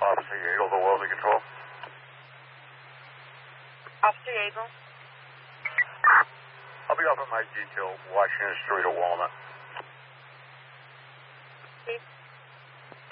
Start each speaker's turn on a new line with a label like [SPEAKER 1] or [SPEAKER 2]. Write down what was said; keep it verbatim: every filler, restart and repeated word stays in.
[SPEAKER 1] Officer Yeagle, the welding control.
[SPEAKER 2] Officer Yeagle.
[SPEAKER 1] I'll be up at my detail, Washington Street at Walnut.
[SPEAKER 2] Steve.